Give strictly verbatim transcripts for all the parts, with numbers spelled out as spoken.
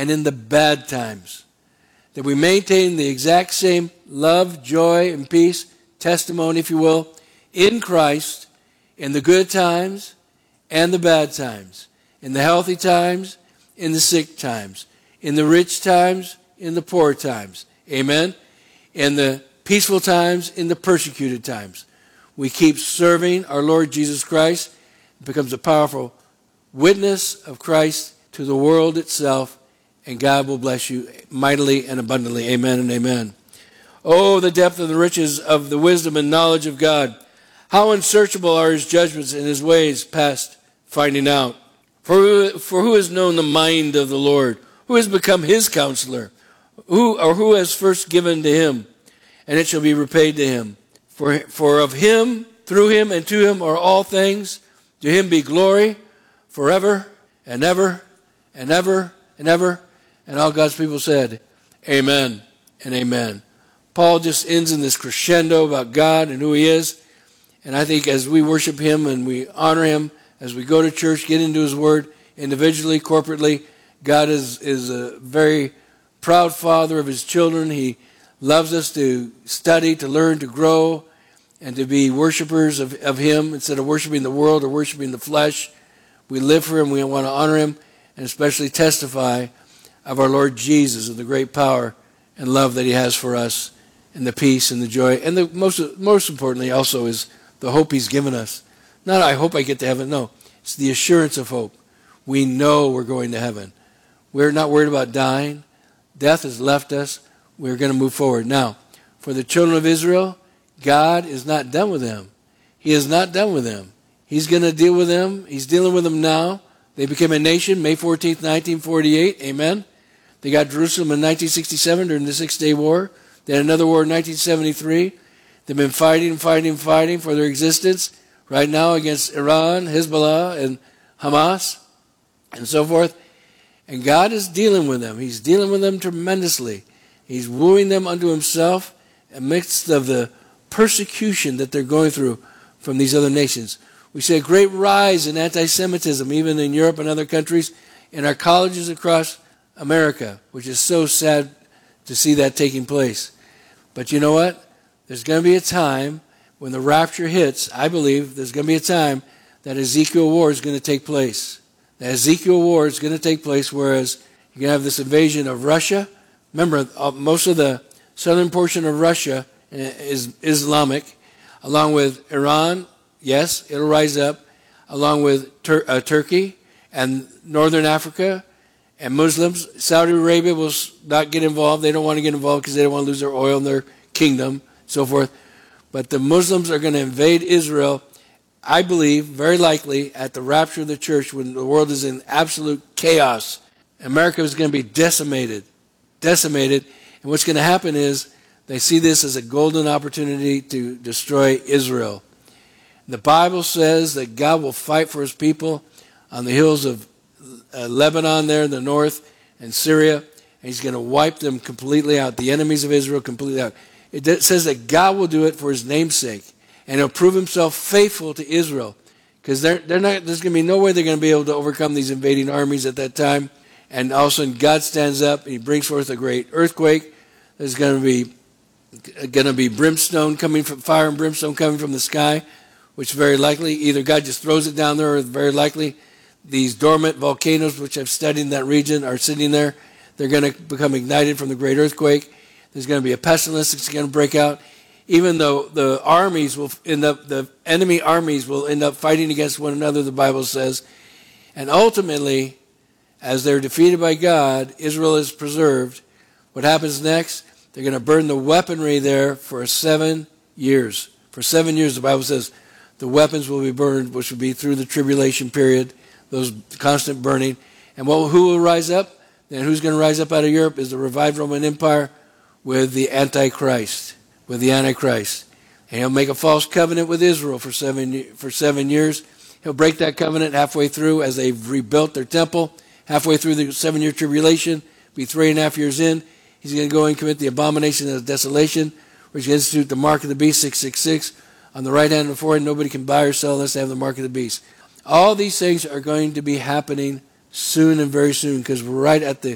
and in the bad times. That we maintain the exact same love, joy, and peace, testimony, if you will, in Christ, in the good times and the bad times, in the healthy times, in the sick times, in the rich times, in the poor times. Amen? In the peaceful times, in the persecuted times. We keep serving our Lord Jesus Christ. It becomes a powerful witness of Christ to the world itself, and God will bless you mightily and abundantly. Amen and amen. Oh, the depth of the riches of the wisdom and knowledge of God. How unsearchable are his judgments and his ways past finding out. For who, for who has known the mind of the Lord? Who has become his counselor? Who or who has first given to him, and it shall be repaid to him? For, for of him, through him, and to him are all things. To him be glory forever and ever and ever and ever. And all God's people said, amen and amen. Paul just ends in this crescendo about God and who he is. And I think as we worship him and we honor him, as we go to church, get into his word, individually, corporately, God is, is a very proud father of his children. He loves us to study, to learn, to grow, and to be worshipers of, of him instead of worshiping the world or worshiping the flesh. We live for him. We want to honor him and especially testify of our Lord Jesus and the great power and love that he has for us and the peace and the joy. And the most, most importantly also is the hope he's given us. Not I hope I get to heaven. No, it's the assurance of hope. We know we're going to heaven. We're not worried about dying. Death has left us. We're going to move forward. Now, for the children of Israel, God is not done with them. He is not done with them. He's going to deal with them. He's dealing with them now. They became a nation May fourteenth, nineteen forty-eight. Amen. They got Jerusalem in nineteen sixty-seven during the Six-Day War. They had another war in nineteen seventy-three. They've been fighting, fighting, fighting for their existence right now against Iran, Hezbollah, and Hamas, and so forth. And God is dealing with them. He's dealing with them tremendously. He's wooing them unto himself amidst of the persecution that they're going through from these other nations. We see a great rise in anti-Semitism, even in Europe and other countries, in our colleges across America, which is so sad to see that taking place. But you know what? There's going to be a time when the rapture hits. I believe there's going to be a time that Ezekiel war is going to take place. The Ezekiel war is going to take place, whereas you're going to have this invasion of Russia. Remember, most of the southern portion of Russia is Islamic, along with Iran. Yes, it'll rise up, along with Tur uh, Turkey and northern Africa and Muslims. Saudi Arabia will not get involved. They don't want to get involved because they don't want to lose their oil and their kingdom, so forth. But the Muslims are going to invade Israel, I believe, very likely at the rapture of the church when the world is in absolute chaos. America is going to be decimated, decimated. And what's going to happen is they see this as a golden opportunity to destroy Israel. The Bible says that God will fight for his people on the hills of uh, Lebanon there in the north and Syria, and he's going to wipe them completely out, the enemies of Israel completely out. It says that God will do it for his name's sake, and he'll prove himself faithful to Israel, because they're, they're not, there's going to be no way they're going to be able to overcome these invading armies at that time. And all of a sudden God stands up and he brings forth a great earthquake. There's going to be going to be brimstone coming from fire and brimstone coming from the sky, which very likely either God just throws it down there, or very likely these dormant volcanoes which I've studied in that region are sitting there. They're going to become ignited from the great earthquake. There's going to be a pestilence that's going to break out. Even though the armies will end up, the enemy armies will end up fighting against one another, the Bible says. And ultimately, as they're defeated by God, Israel is preserved. What happens next? They're going to burn the weaponry there for seven years. For seven years, the Bible says, the weapons will be burned, which will be through the tribulation period, those constant burning. And what, who will rise up? And who's going to rise up out of Europe is the revived Roman Empire with the Antichrist, with the Antichrist. And he'll make a false covenant with Israel for seven, for seven years. He'll break that covenant halfway through as they've rebuilt their temple. Halfway through the seven-year tribulation, be three and a half years in, he's going to go and commit the abomination of desolation, where he's going to institute the mark of the beast, six six six, on the right hand and the forehead. Nobody can buy or sell unless they have the mark of the beast. All these things are going to be happening soon and very soon, because we're right at the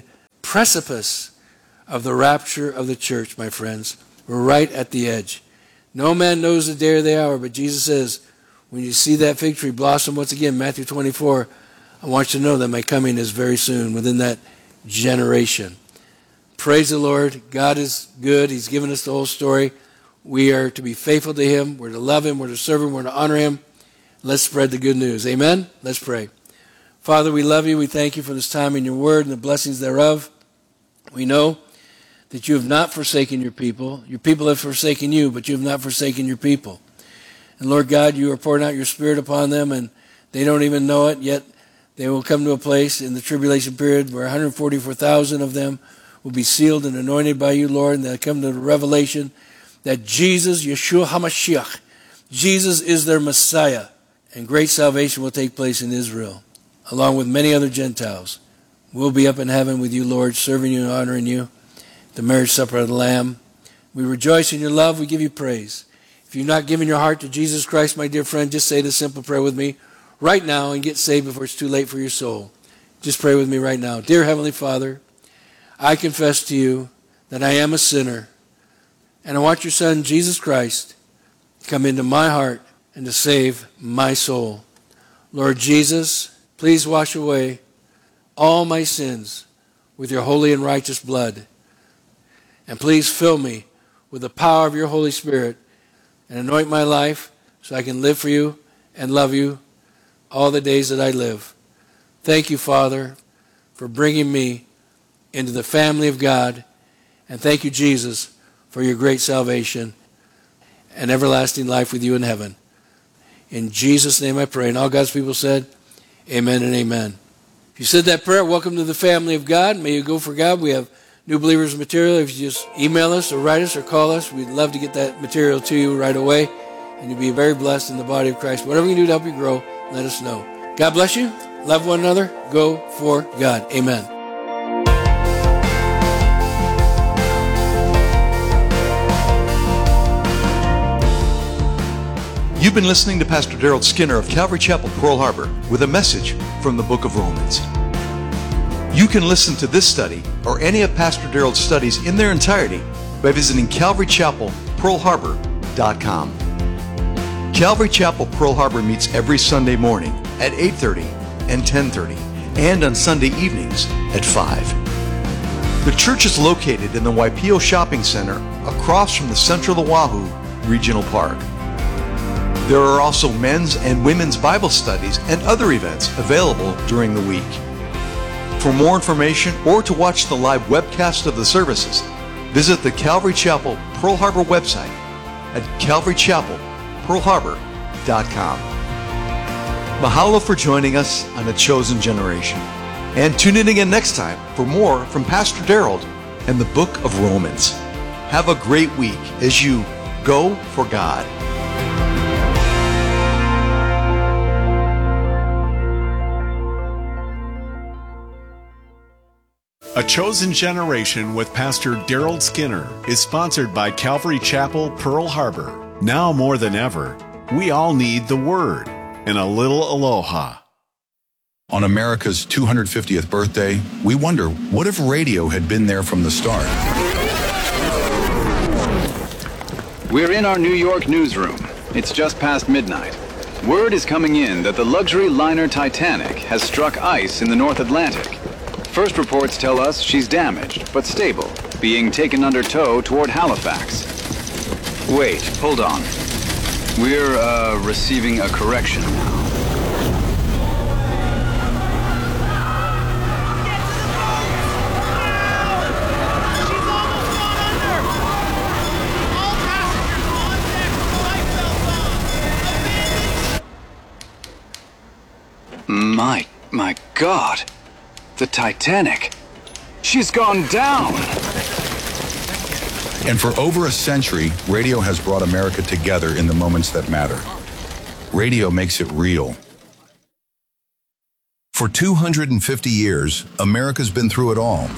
precipice of the rapture of the church, my friends. We're right at the edge. No man knows the day or the hour, but Jesus says, when you see that fig tree blossom once again, Matthew twenty-four, I want you to know that my coming is very soon, within that generation. Praise the Lord. God is good. He's given us the whole story. We are to be faithful to him. We're to love him. We're to serve him. We're to honor him. Let's spread the good news. Amen? Let's pray. Father, we love you. We thank you for this time in your word and the blessings thereof. We know that you have not forsaken your people. Your people have forsaken you, but you have not forsaken your people. And Lord God, you are pouring out your Spirit upon them, and they don't even know it, yet they will come to a place in the tribulation period where one hundred forty-four thousand of them will be sealed and anointed by you, Lord, and they'll come to the revelation that Jesus, Yeshua HaMashiach, Jesus is their Messiah, and great salvation will take place in Israel, along with many other Gentiles. We'll be up in heaven with you, Lord, serving you and honoring you, the marriage supper of the Lamb. We rejoice in your love. We give you praise. If you've not given your heart to Jesus Christ, my dear friend, just say this simple prayer with me right now and get saved before it's too late for your soul. Just pray with me right now. Dear Heavenly Father, I confess to you that I am a sinner, and I want your Son, Jesus Christ, to come into my heart and to save my soul. Lord Jesus, please wash away all my sins with your holy and righteous blood. And please fill me with the power of your Holy Spirit and anoint my life so I can live for you and love you all the days that I live. Thank you, Father, for bringing me into the family of God. And thank you, Jesus, for your great salvation and everlasting life with you in heaven. In Jesus' name I pray. And all God's people said, amen and amen. If you said that prayer, welcome to the family of God. May you go for God. We have New Believers material. If you just email us or write us or call us, we'd love to get that material to you right away. And you'll be very blessed in the body of Christ. Whatever you can do to help you grow, let us know. God bless you. Love one another. Go for God. Amen. You've been listening to Pastor Darrell Skinner of Calvary Chapel, Pearl Harbor, with a message from the book of Romans. You can listen to this study or any of Pastor Darrell's studies in their entirety by visiting calvary chapel pearl harbor dot com. Calvary Chapel Pearl Harbor meets every Sunday morning at eight thirty and ten thirty, and on Sunday evenings at five. The church is located in the Waipio Shopping Center across from the Central Oahu Regional Park. There are also men's and women's Bible studies and other events available during the week. For more information or to watch the live webcast of the services, visit the Calvary Chapel Pearl Harbor website at calvary chapel pearl harbor dot com. Mahalo for joining us on A Chosen Generation. And tune in again next time for more from Pastor Darrell and the book of Romans. Have a great week as you go for God. A Chosen Generation with Pastor Darrell Skinner is sponsored by Calvary Chapel, Pearl Harbor. Now more than ever, we all need the Word and a little aloha. On America's two hundred fiftieth birthday, we wonder, what if radio had been there from the start? We're in our New York newsroom. It's just past midnight. Word is coming in that the luxury liner Titanic has struck ice in the North Atlantic. First reports tell us she's damaged, but stable, being taken under tow toward Halifax. Wait, hold on. We're, uh, receiving a correction now. My, my God. The Titanic. She's gone down. And for over a century, radio has brought America together in the moments that matter. Radio makes it real. For two hundred fifty years, America's been through it all.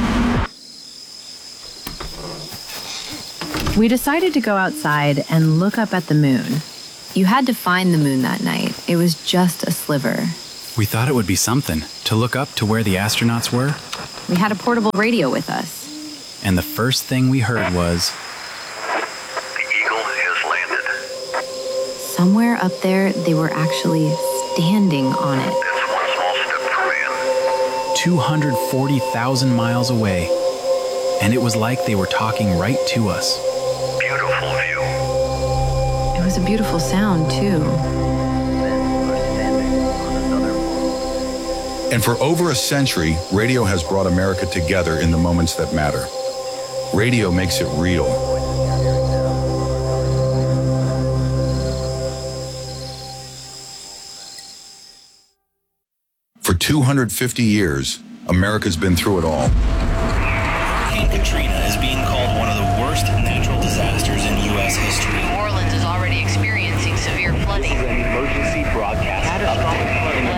We decided to go outside and look up at the moon. You had to find the moon that night. It was just a sliver. We thought it would be something, to look up to where the astronauts were. We had a portable radio with us. And the first thing we heard was... The Eagle has landed. Somewhere up there, they were actually standing on it. That's one small step for man. two hundred forty thousand miles away. And it was like they were talking right to us. Beautiful view. It was a beautiful sound, too. And for over a century, radio has brought America together in the moments that matter. Radio makes it real. For two hundred fifty years, America's been through it all. Hurricane Katrina is being called one of the worst natural disasters in U S history. New Orleans is already experiencing severe flooding. This is an emergency broadcast update.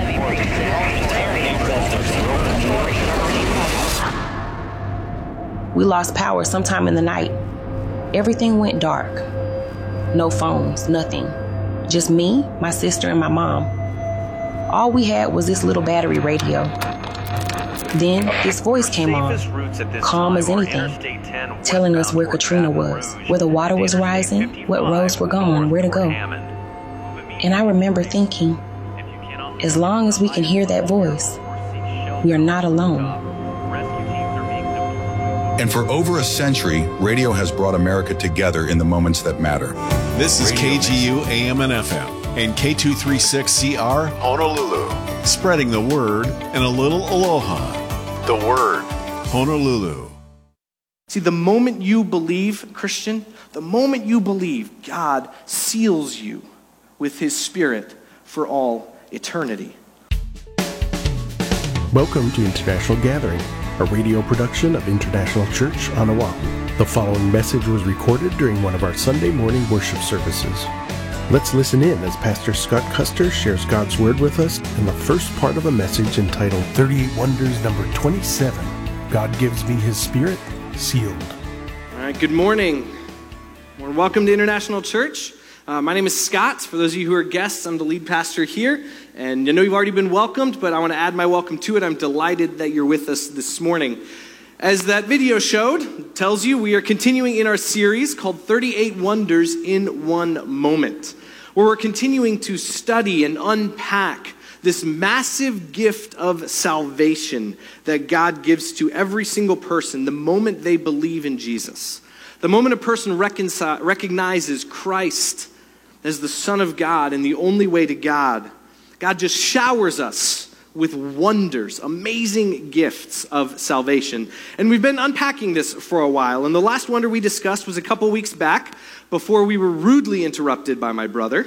We lost power sometime in the night. Everything went dark. No phones, nothing. Just me, my sister, and my mom. All we had was this little battery radio. Then this voice came on, calm as anything, telling us where Katrina was, where the water was rising, what roads were gone, where to go. And I remember thinking, as long as we can hear that voice, we are not alone. And for over a century, radio has brought America together in the moments that matter. This is K G U A M and F M and K two thirty-six C R Honolulu, spreading the word and a little aloha. The word, Honolulu. See, the moment you believe, Christian, the moment you believe, God seals you with his Spirit for all eternity. Welcome to International Gathering, a radio production of International Church on Oahu. The following message was recorded during one of our Sunday morning worship services. Let's listen in as Pastor Scott Custer shares God's Word with us in the first part of a message entitled thirty-eight Wonders number twenty-seven, God Gives Me His Spirit, Sealed. All right, good morning. Well, welcome to International Church. Uh, my name is Scott. For those of you who are guests, I'm the lead pastor here. And I know you've already been welcomed, but I want to add my welcome to it. I'm delighted that you're with us this morning. As that video showed, tells you, we are continuing in our series called thirty-eight Wonders in One Moment, where we're continuing to study and unpack this massive gift of salvation that God gives to every single person the moment they believe in Jesus. The moment a person reconcil- recognizes Christ as the Son of God and the only way to God, God just showers us with wonders, amazing gifts of salvation. And we've been unpacking this for a while. And the last wonder we discussed was a couple weeks back before we were rudely interrupted by my brother.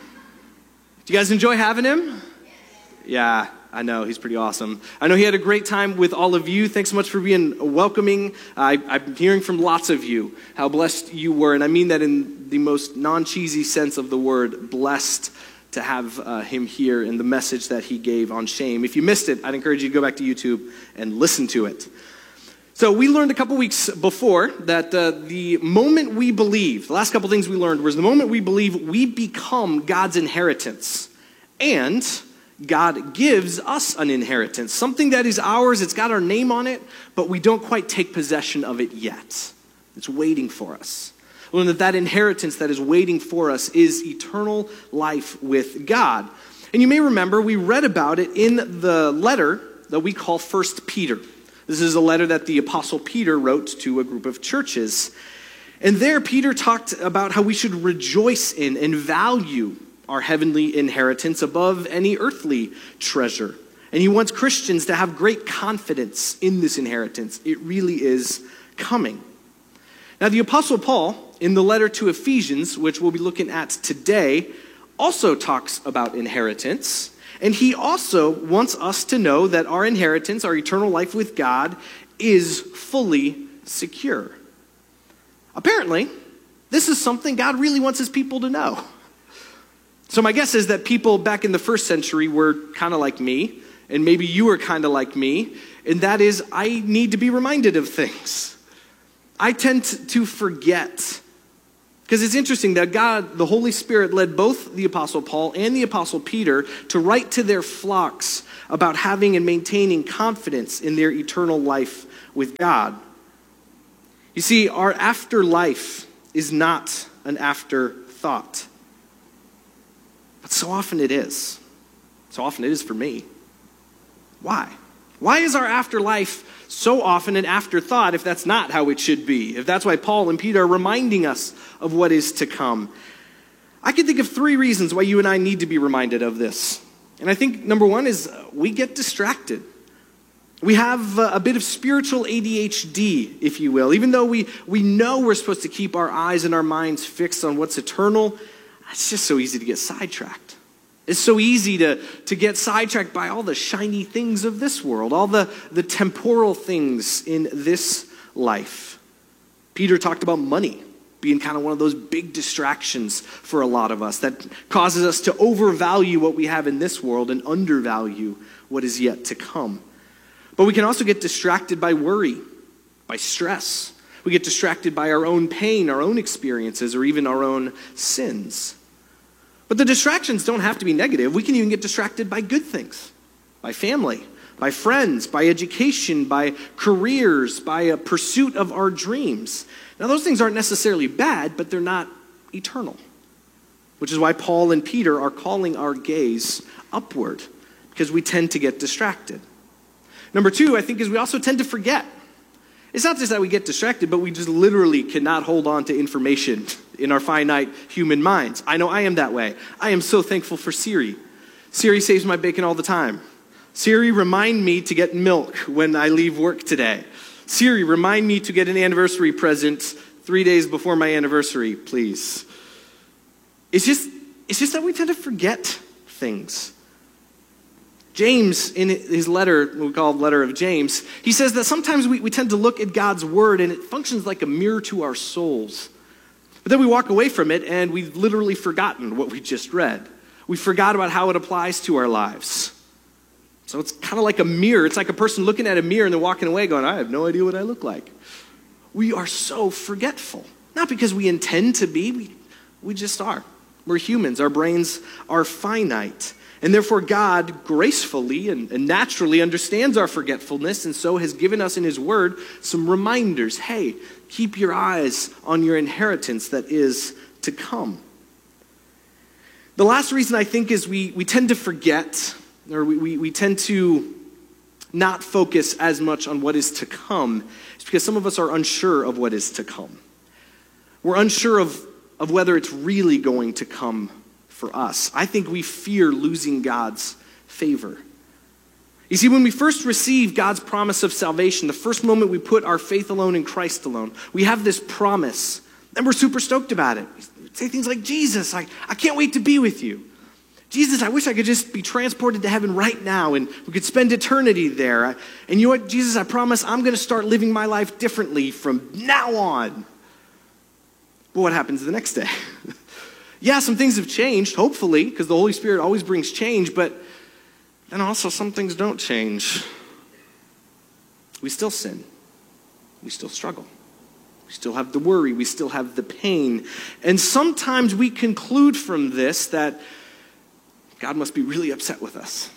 Do you guys enjoy having him? Yeah, I know. He's pretty awesome. I know he had a great time with all of you. Thanks so much for being welcoming. I, I'm hearing from lots of you how blessed you were. And I mean that in the most non-cheesy sense of the word, blessed to have uh, him here and the message that he gave on shame. If you missed it, I'd encourage you to go back to YouTube and listen to it. So we learned a couple weeks before that uh, the moment we believe, the last couple things we learned was the moment we believe, we become God's inheritance. And God gives us an inheritance, something that is ours. It's got our name on it, but we don't quite take possession of it yet. It's waiting for us. We learn that that inheritance that is waiting for us is eternal life with God. And you may remember we read about it in the letter that we call First Peter. This is a letter that the Apostle Peter wrote to a group of churches. And there Peter talked about how we should rejoice in and value our heavenly inheritance above any earthly treasure. And he wants Christians to have great confidence in this inheritance. It really is coming. Now, the Apostle Paul, in the letter to Ephesians, which we'll be looking at today, also talks about inheritance. And he also wants us to know that our inheritance, our eternal life with God, is fully secure. Apparently, this is something God really wants his people to know. So my guess is that people back in the first century were kind of like me, and maybe you were kind of like me, and that is I need to be reminded of things. I tend to forget Because it's interesting that God, the Holy Spirit, led both the Apostle Paul and the Apostle Peter to write to their flocks about having and maintaining confidence in their eternal life with God. You see, our afterlife is not an afterthought. But so often it is. So often it is for me. Why? Why is our afterlife so often an afterthought if that's not how it should be? If that's why Paul and Peter are reminding us of what is to come? I can think of three reasons why you and I need to be reminded of this. And I think number one is we get distracted. We have a bit of spiritual A D H D, if you will. Even though we, we know we're supposed to keep our eyes and our minds fixed on what's eternal, it's just so easy to get sidetracked. It's so easy to, to get sidetracked by all the shiny things of this world, all the, the temporal things in this life. Peter talked about money being kind of one of those big distractions for a lot of us that causes us to overvalue what we have in this world and undervalue what is yet to come. But we can also get distracted by worry, by stress. We get distracted by our own pain, our own experiences, or even our own sins. But the distractions don't have to be negative. We can even get distracted by good things, by family, by friends, by education, by careers, by a pursuit of our dreams. Now, those things aren't necessarily bad, but they're not eternal, which is why Paul and Peter are calling our gaze upward, because we tend to get distracted. Number two, I think, is we also tend to forget. It's not just that we get distracted, but we just literally cannot hold on to information in our finite human minds. I know I am that way. I am so thankful for Siri. Siri saves my bacon all the time. Siri, remind me to get milk when I leave work today. Siri, remind me to get an anniversary present three days before my anniversary, please. It's just, it's just that we tend to forget things. James, in his letter, we call it letter of James, he says that sometimes we, we tend to look at God's word and it functions like a mirror to our souls. But then we walk away from it and we've literally forgotten what we just read. We forgot about how it applies to our lives. So it's kind of like a mirror. It's like a person looking at a mirror and then walking away going, I have no idea what I look like. We are so forgetful. Not because we intend to be, we, we just are. We're humans. Our brains are finite. And therefore God gracefully and, and naturally understands our forgetfulness and so has given us in his word some reminders. Hey, keep your eyes on your inheritance that is to come. The last reason I think is we, we tend to forget, or we, we, we tend to not focus as much on what is to come. It's because some of us are unsure of what is to come. We're unsure of, of whether it's really going to come for us. I think we fear losing God's favor. You see, when we first receive God's promise of salvation, the first moment we put our faith alone in Christ alone, we have this promise, and we're super stoked about it. We say things like, Jesus, I, I can't wait to be with you. Jesus, I wish I could just be transported to heaven right now and we could spend eternity there. I, and you know what, Jesus, I promise I'm going to start living my life differently from now on. But what happens the next day? Yeah, some things have changed, hopefully, because the Holy Spirit always brings change, but then also some things don't change. We still sin. We still struggle. We still have the worry. We still have the pain. And sometimes we conclude from this that God must be really upset with us.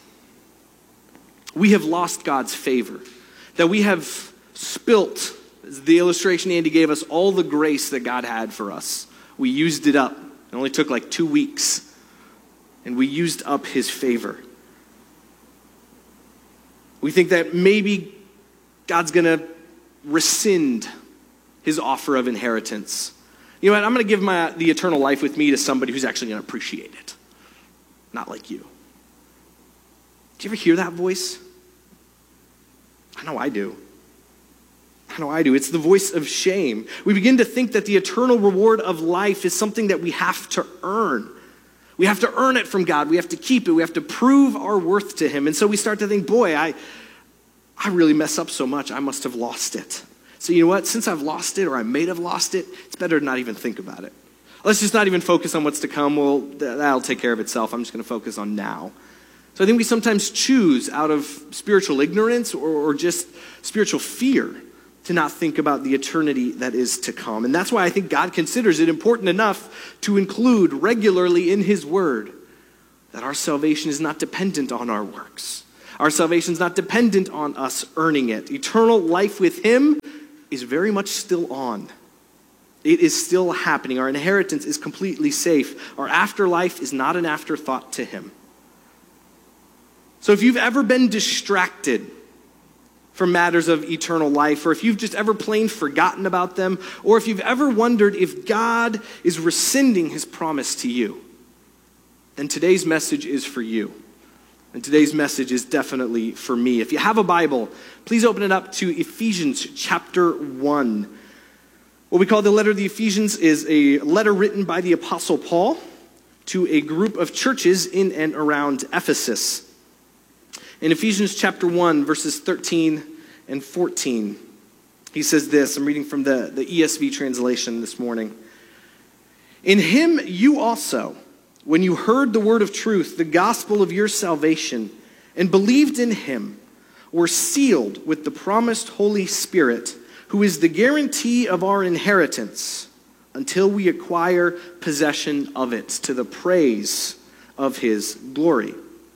We have lost God's favor. That we have spilt, as the illustration Andy gave us, all the grace that God had for us. We used it up. It only took like two weeks. And we used up his favor. We think that maybe God's going to rescind his offer of inheritance. You know what? I'm going to give my the eternal life with me to somebody who's actually going to appreciate it. Not like you. Do you ever hear that voice? I know I do. I know I do. It's the voice of shame. We begin to think that the eternal reward of life is something that we have to earn. We have to earn it from God. We have to keep it. We have to prove our worth to him. And so we start to think, boy, I, I really mess up so much. I must have lost it. So you know what? Since I've lost it, or I may have lost it, it's better to not even think about it. Let's just not even focus on what's to come. Well, that'll take care of itself. I'm just going to focus on now. So I think we sometimes choose out of spiritual ignorance or, or just spiritual fear to not think about the eternity that is to come. And that's why I think God considers it important enough to include regularly in his word that our salvation is not dependent on our works. Our salvation is not dependent on us earning it. Eternal life with him is very much still on. It is still happening. Our inheritance is completely safe. Our afterlife is not an afterthought to him. So if you've ever been distracted from matters of eternal life, or if you've just ever plain forgotten about them, or if you've ever wondered if God is rescinding his promise to you, then today's message is for you. And today's message is definitely for me. If you have a Bible, please open it up to Ephesians chapter one. What we call the letter of the Ephesians is a letter written by the Apostle Paul to a group of churches in and around Ephesus. In Ephesians chapter one, verses thirteen and fourteen, he says this. I'm reading from the, the E S V translation this morning. In him you also, when you heard the word of truth, the gospel of your salvation, and believed in him, were sealed with the promised Holy Spirit, who is the guarantee of our inheritance until we acquire possession of it, to the praise of his glory.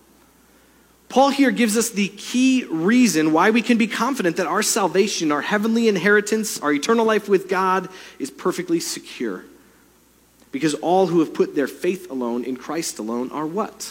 Paul here gives us the key reason why we can be confident that our salvation, our heavenly inheritance, our eternal life with God is perfectly secure. Because all who have put their faith alone in Christ alone are what?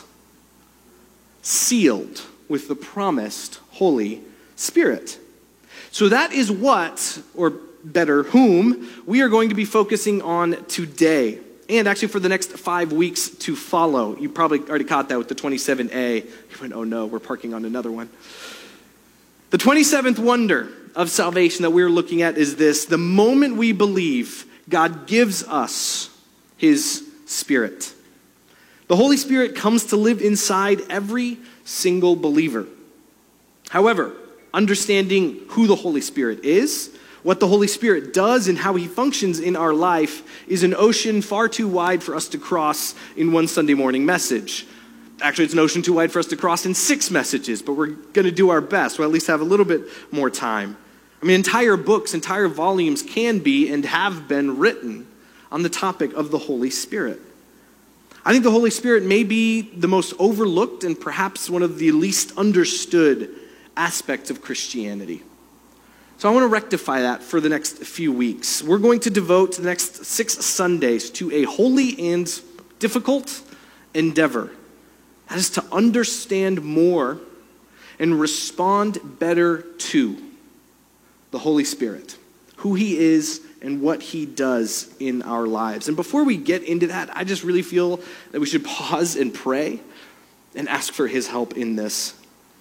Sealed with the promised Holy Spirit. So that is what, or better, whom, we are going to be focusing on today. And actually for the next five weeks to follow. You probably already caught that with the twenty-seven A. You went, oh no, we're parking on another one. The twenty-seventh wonder of salvation that we're looking at is this. The moment we believe, God gives us his Spirit. The Holy Spirit comes to live inside every single believer. However, understanding who the Holy Spirit is, what the Holy Spirit does, and how he functions in our life is an ocean far too wide for us to cross in one Sunday morning message. Actually, it's an ocean too wide for us to cross in six messages, but we're going to do our best. We'll at least have a little bit more time. I mean, entire books, entire volumes can be and have been written on the topic of the Holy Spirit. I think the Holy Spirit may be the most overlooked and perhaps one of the least understood aspects of Christianity. So I want to rectify that for the next few weeks. We're going to devote the next six Sundays to a holy and difficult endeavor. That is to understand more and respond better to the Holy Spirit, who he is and what he does in our lives. And before we get into that, I just really feel that we should pause and pray and ask for his help in this.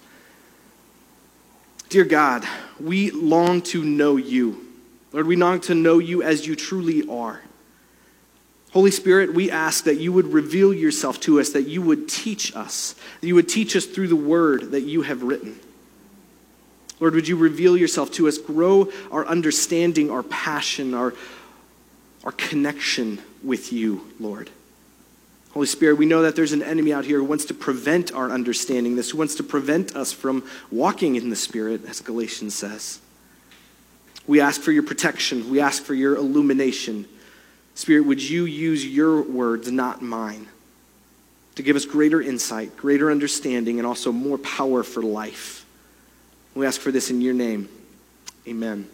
Dear God, we long to know you. Lord, we long to know you as you truly are. Holy Spirit, we ask that you would reveal yourself to us, that you would teach us, that you would teach us through the word that you have written. Lord, would you reveal yourself to us, grow our understanding, our passion, our, our connection with you, Lord. Holy Spirit, we know that there's an enemy out here who wants to prevent our understanding this, who wants to prevent us from walking in the Spirit, as Galatians says. We ask for your protection. We ask for your illumination. Spirit, would you use your words, not mine, to give us greater insight, greater understanding, and also more power for life. We ask for this in your name. Amen.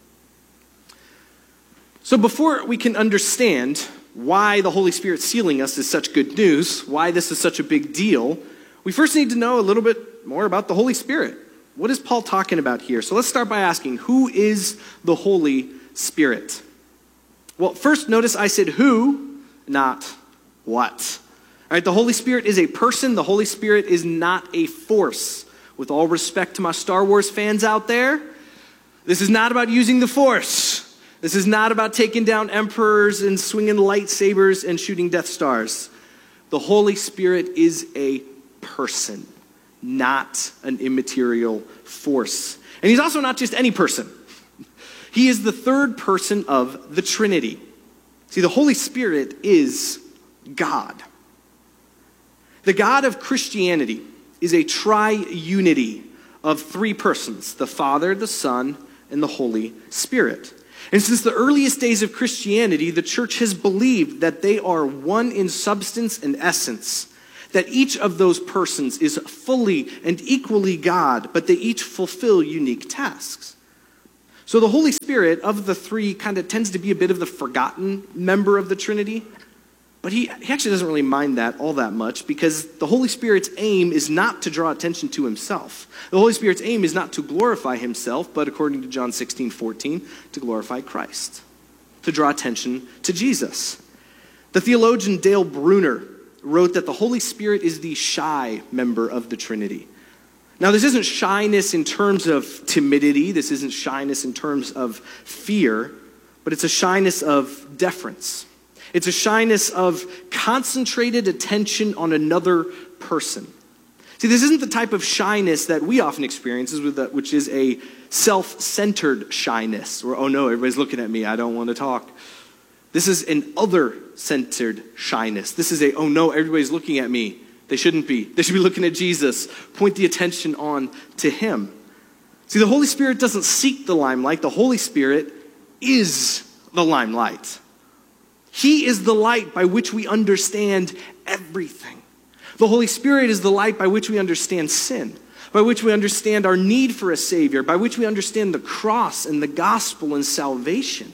So before we can understand why the Holy Spirit sealing us is such good news, why this is such a big deal, we first need to know a little bit more about the Holy Spirit. What is Paul talking about here? So let's start by asking, who is the Holy Spirit? Well, first notice I said who, not what. All right, the Holy Spirit is a person. The Holy Spirit is not a force. With all respect to my Star Wars fans out there, this is not about using the Force. This is not about taking down emperors and swinging lightsabers and shooting Death Stars. The Holy Spirit is a person, not an immaterial force. And he's also not just any person. He is the third person of the Trinity. See, the Holy Spirit is God. The God of Christianity is a tri-unity of three persons, the Father, the Son, and the Holy Spirit. And since the earliest days of Christianity, the church has believed that they are one in substance and essence, that each of those persons is fully and equally God, but they each fulfill unique tasks. So the Holy Spirit, of the three, kind of tends to be a bit of the forgotten member of the Trinity, but he, he actually doesn't really mind that all that much, because the Holy Spirit's aim is not to draw attention to himself. The Holy Spirit's aim is not to glorify himself, but according to John sixteen fourteen, to glorify Christ, to draw attention to Jesus. The theologian Dale Bruner wrote that the Holy Spirit is the shy member of the Trinity. Now, this isn't shyness in terms of timidity. This isn't shyness in terms of fear, but it's a shyness of deference. It's a shyness of concentrated attention on another person. See, this isn't the type of shyness that we often experience, which is a self-centered shyness, where, oh no, everybody's looking at me, I don't want to talk. This is an other-centered shyness. This is a, oh no, everybody's looking at me. They shouldn't be. They should be looking at Jesus. Point the attention on to him. See, the Holy Spirit doesn't seek the limelight. The Holy Spirit is the limelight. He is the light by which we understand everything. The Holy Spirit is the light by which we understand sin, by which we understand our need for a Savior, by which we understand the cross and the gospel and salvation.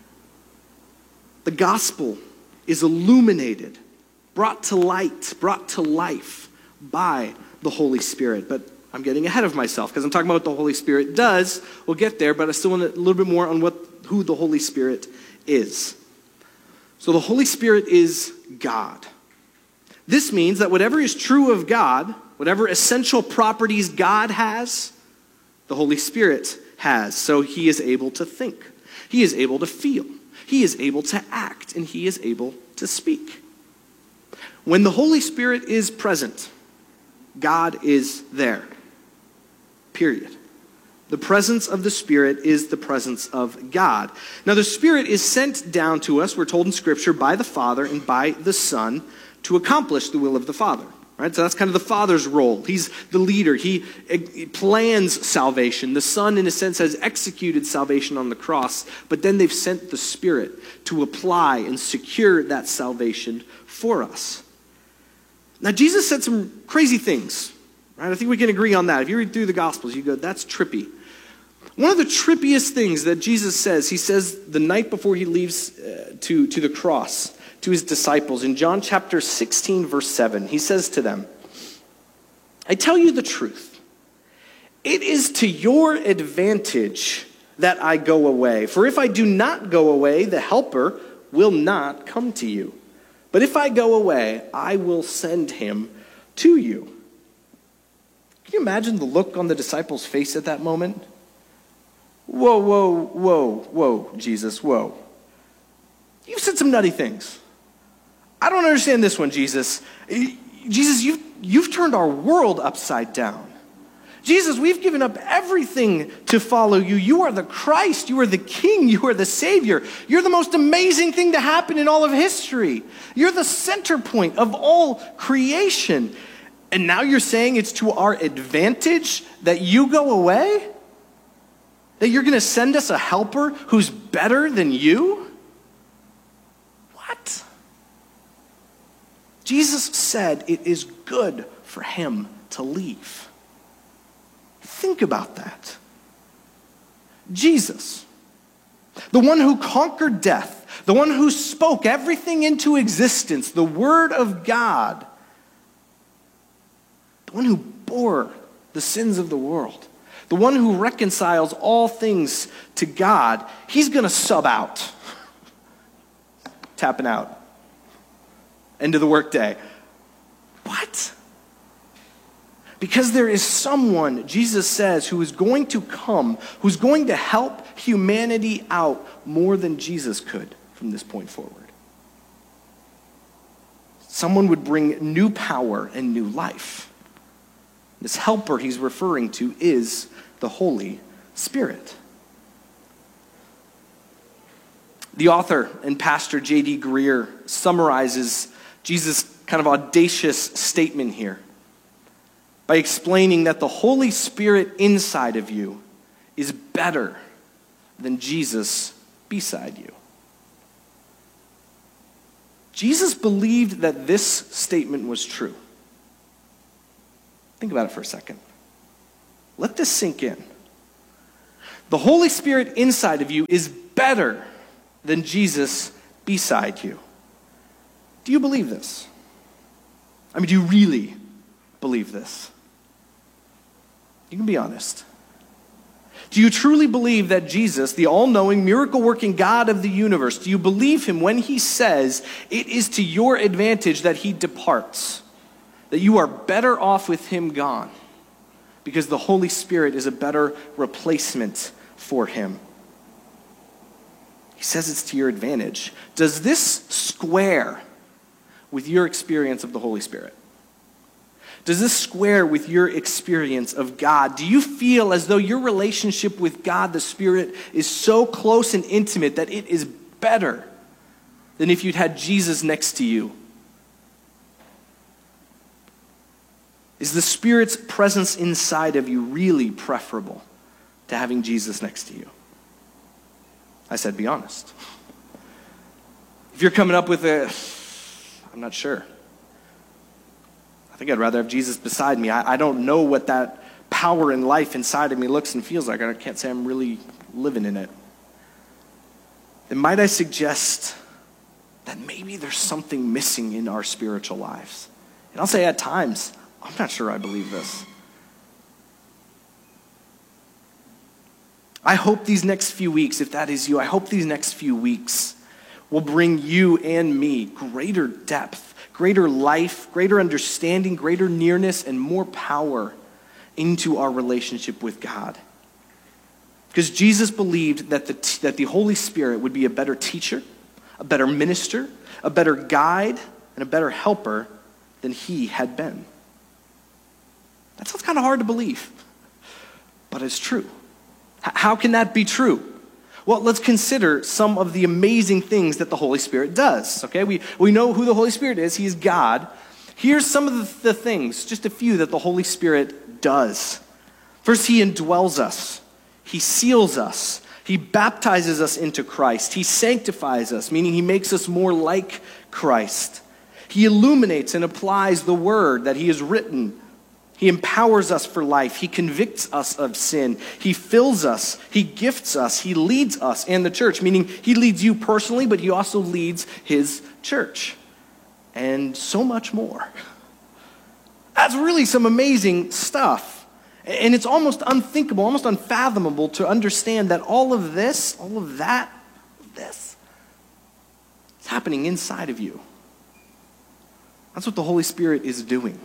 The gospel is illuminated, brought to light, brought to life by the Holy Spirit. But I'm getting ahead of myself because I'm talking about what the Holy Spirit does. We'll get there, but I still want a little bit more on what who the Holy Spirit is. So the Holy Spirit is God. This means that whatever is true of God, whatever essential properties God has, the Holy Spirit has. So he is able to think. He is able to feel. He is able to act. And he is able to speak. When the Holy Spirit is present, God is there. Period. The presence of the Spirit is the presence of God. Now, the Spirit is sent down to us, we're told in Scripture, by the Father and by the Son to accomplish the will of the Father. Right? So that's kind of the Father's role. He's the leader. He plans salvation. The Son, in a sense, has executed salvation on the cross, but then they've sent the Spirit to apply and secure that salvation for us. Now, Jesus said some crazy things. Right? I think we can agree on that. If you read through the Gospels, you go, that's trippy. One of the trippiest things that Jesus says, he says the night before he leaves uh, to, to the cross, to his disciples, in John chapter sixteen, verse seven, he says to them, I tell you the truth. It is to your advantage that I go away. For if I do not go away, the Helper will not come to you. But if I go away, I will send him to you. Can you imagine the look on the disciples' face at that moment? Whoa, whoa, whoa, whoa, Jesus, whoa. You've said some nutty things. I don't understand this one, Jesus. Jesus, you've, you've turned our world upside down. Jesus, we've given up everything to follow you. You are the Christ. You are the King. You are the Savior. You're the most amazing thing to happen in all of history. You're the center point of all creation. And now you're saying it's to our advantage that you go away? That you're going to send us a helper who's better than you? What? Jesus said it is good for him to leave. Think about that. Jesus, the one who conquered death, the one who spoke everything into existence, the Word of God, the one who bore the sins of the world, the one who reconciles all things to God, he's going to sub out. Tapping out. End of the workday. What? Because there is someone, Jesus says, who is going to come, who's going to help humanity out more than Jesus could from this point forward. Someone would bring new power and new life. This helper he's referring to is the Holy Spirit. The author and pastor J D Greear summarizes Jesus' kind of audacious statement here by explaining that the Holy Spirit inside of you is better than Jesus beside you. Jesus believed that this statement was true. Think about it for a second. Let this sink in. The Holy Spirit inside of you is better than Jesus beside you. Do you believe this? I mean, do you really believe this? You can be honest. Do you truly believe that Jesus, the all-knowing, miracle-working God of the universe, do you believe him when he says it is to your advantage that he departs? That you are better off with him gone? Because the Holy Spirit is a better replacement for him. He says it's to your advantage. Does this square with your experience of the Holy Spirit? Does this square with your experience of God? Do you feel as though your relationship with God, the Spirit, is so close and intimate that it is better than if you'd had Jesus next to you? Is the Spirit's presence inside of you really preferable to having Jesus next to you? I said, be honest. If you're coming up with a, I'm not sure. I think I'd rather have Jesus beside me. I, I don't know what that power in life inside of me looks and feels like. I can't say I'm really living in it. Then might I suggest that maybe there's something missing in our spiritual lives? And I'll say at times, I'm not sure I believe this. I hope these next few weeks, if that is you, I hope these next few weeks will bring you and me greater depth, greater life, greater understanding, greater nearness, and more power into our relationship with God. Because Jesus believed that the, t- that the Holy Spirit would be a better teacher, a better minister, a better guide, and a better helper than he had been. That sounds kind of hard to believe, but it's true. H- how can that be true? Well, let's consider some of the amazing things that the Holy Spirit does, okay? We, we know who the Holy Spirit is. He is God. Here's some of the, the things, just a few, that the Holy Spirit does. First, he indwells us. He seals us. He baptizes us into Christ. He sanctifies us, meaning he makes us more like Christ. He illuminates and applies the word that he has written. He empowers us for life. He convicts us of sin. He fills us. He gifts us. He leads us and the church, meaning he leads you personally, but he also leads his church. And so much more. That's really some amazing stuff. And it's almost unthinkable, almost unfathomable to understand that all of this, all of that, this, is happening inside of you. That's what the Holy Spirit is doing.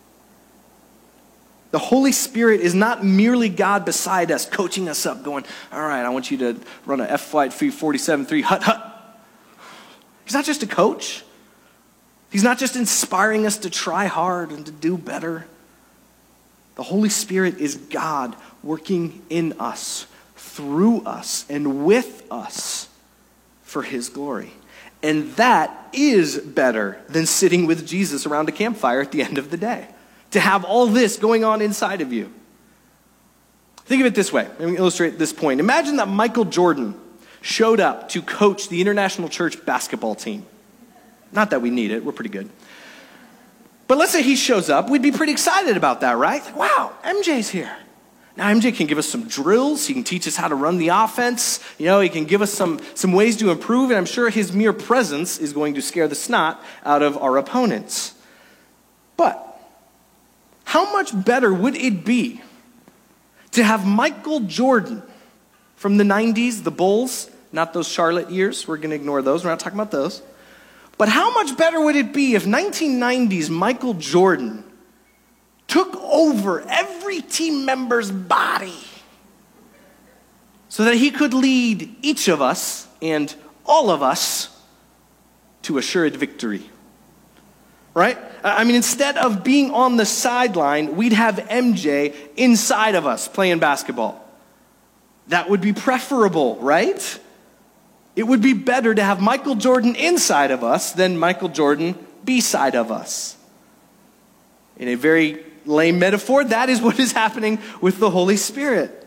The Holy Spirit is not merely God beside us, coaching us up, going, all right, I want you to run a F flight forty-seven three, hut, hut. He's not just a coach. He's not just inspiring us to try hard and to do better. The Holy Spirit is God working in us, through us, and with us for his glory. And that is better than sitting with Jesus around a campfire at the end of the day. To have all this going on inside of you. Think of it this way. Let me illustrate this point. Imagine that Michael Jordan showed up to coach the International Church basketball team. Not that we need it. We're pretty good. But let's say he shows up. We'd be pretty excited about that, right? Like, wow, M J's here. Now, M J can give us some drills. He can teach us how to run the offense. You know, he can give us some, some ways to improve. And I'm sure his mere presence is going to scare the snot out of our opponents. But how much better would it be to have Michael Jordan from the nineties, the Bulls, not those Charlotte years, we're going to ignore those, we're not talking about those. But how much better would it be if nineteen nineties Michael Jordan took over every team member's body so that he could lead each of us and all of us to assured victory? Right? I mean, instead of being on the sideline, we'd have M J inside of us playing basketball. That would be preferable, right? It would be better to have Michael Jordan inside of us than Michael Jordan beside of us. In a very lame metaphor, that is what is happening with the Holy Spirit.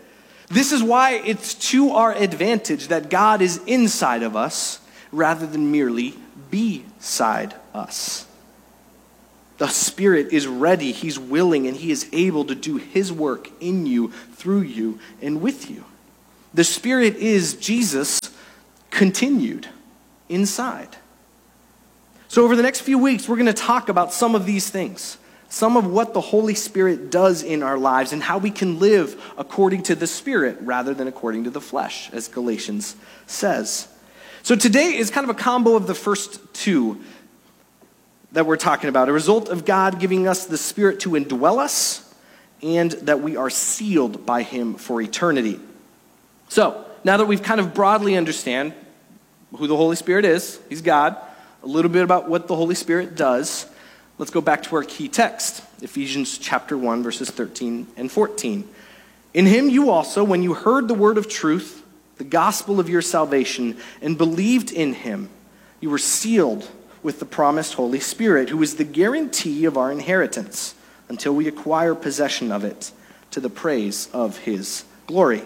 This is why it's to our advantage that God is inside of us rather than merely beside us. The Spirit is ready, He's willing, and He is able to do His work in you, through you, and with you. The Spirit is Jesus continued inside. So over the next few weeks, we're going to talk about some of these things, some of what the Holy Spirit does in our lives and how we can live according to the Spirit rather than according to the flesh, as Galatians says. So today is kind of a combo of the first two that we're talking about, a result of God giving us the Spirit to indwell us and that we are sealed by Him for eternity. So, now that we've kind of broadly understand who the Holy Spirit is, He's God, a little bit about what the Holy Spirit does, let's go back to our key text, Ephesians chapter one, verses thirteen and fourteen. In Him you also, when you heard the word of truth, the gospel of your salvation, and believed in Him, you were sealed with the promised Holy Spirit, who is the guarantee of our inheritance until we acquire possession of it to the praise of His glory.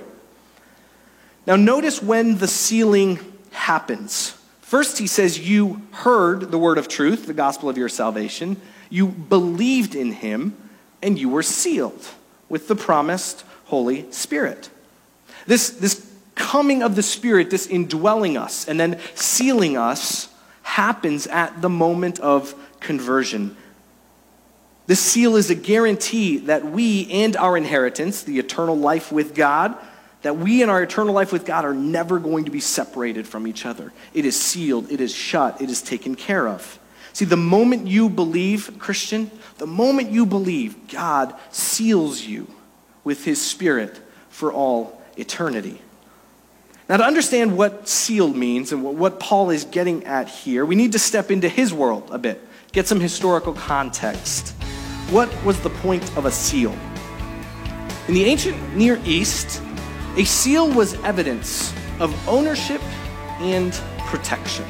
Now notice when the sealing happens. First he says you heard the word of truth, the gospel of your salvation, you believed in Him, and you were sealed with the promised Holy Spirit. This, this coming of the Spirit, this indwelling us and then sealing us, happens at the moment of conversion. This seal is a guarantee that we and our inheritance, the eternal life with God, that we and our eternal life with God are never going to be separated from each other. It is sealed, it is shut, it is taken care of. See, the moment you believe, Christian, the moment you believe, God seals you with His Spirit for all eternity. Now, to understand what sealed means and what Paul is getting at here, we need to step into his world a bit, get some historical context. What was the point of a seal? In the ancient Near East, a seal was evidence of ownership and protection.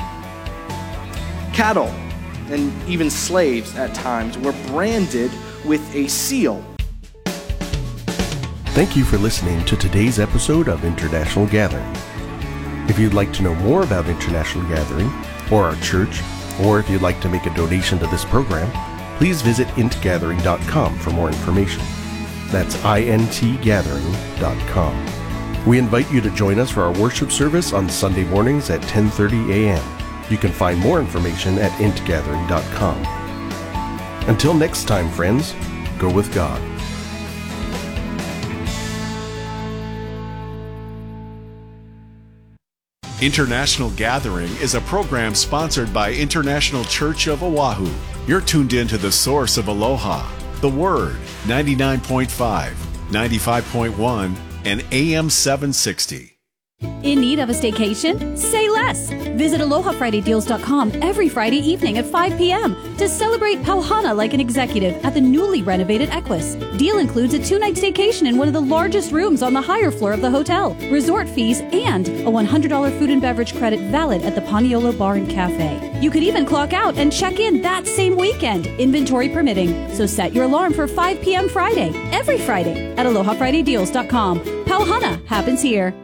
Cattle, and even slaves at times, were branded with a seal. Thank you for listening to today's episode of International Gathering. If you'd like to know more about International Gathering, or our church, or if you'd like to make a donation to this program, please visit int gathering dot com for more information. That's int gathering dot com. We invite you to join us for our worship service on Sunday mornings at ten thirty a.m. You can find more information at int gathering dot com. Until next time, friends, go with God. International Gathering is a program sponsored by International Church of Oahu. You're tuned in to the source of Aloha, the Word, ninety-nine point five, ninety-five point one, and A M seven sixty. In need of a staycation? Say less! Visit aloha friday deals dot com every Friday evening at five p.m. to celebrate Pauhana like an executive at the newly renovated Equus. Deal includes a two-night staycation in one of the largest rooms on the higher floor of the hotel, resort fees, and a one hundred dollars food and beverage credit valid at the Paniolo Bar and Cafe. You could even clock out and check in that same weekend, inventory permitting. So set your alarm for five p.m. Friday, every Friday, at aloha friday deals dot com. Pauhana happens here.